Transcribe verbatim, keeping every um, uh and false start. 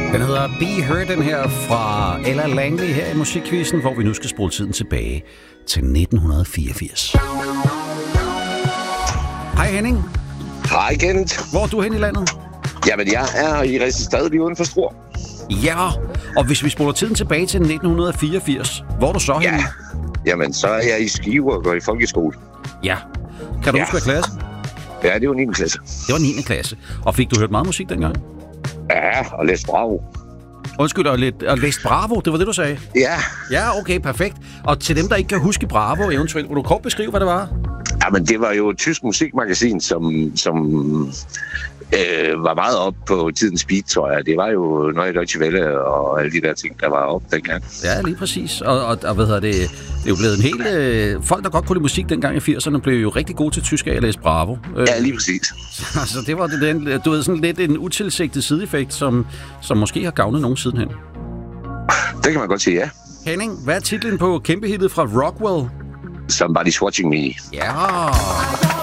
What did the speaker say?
Den hedder Be Heard, den her fra Ella Langley her i Musikquizzen, hvor vi nu skal spole tiden tilbage til nitten fireogfirs. Hej Henning. Hej Kent. Hvor er du hen i landet? Jamen, jeg er i Ringsted lige uden for Struer. Ja, og hvis vi spoler tiden tilbage til nitten fireogfirs, hvor er du så henne? Ja, jamen så er jeg i Skive og går i folkeskole. Ja. Kan du Ja. huske, hvad klasse? Ja, det var niende klasse. Det var niende klasse. Og fik du hørt meget musik dengang? Ja, og læst Bravo. Undskyld, og, lidt, og læst Bravo, det var det, du sagde? Ja. Ja, okay, perfekt. Og til dem, der ikke kan huske Bravo eventuelt, vil du kort beskrive, hvad det var? Jamen, det var jo et tysk musikmagasin, som, som øh, var meget op på tidens beat, tror jeg. Det var jo Neue Deutsche Welle og alle de der ting, der var op dengang. Ja, lige præcis. Og, og, og hvad hedder det? Det er jo blevet en hel... Øh, folk, der godt kunne lide musik dengang i firserne, blev jo rigtig gode til tysk af at læse Bravo. Øh, Ja, lige præcis. altså, det var det, den, du ved, sådan lidt en utilsigtet sideeffekt, som, som måske har gavnet nogen sidenhen. Det kan man godt sige, ja. Henning, hvad er titlen på kæmpehittet fra Rockwell? Somebody's Watching Me. Ja...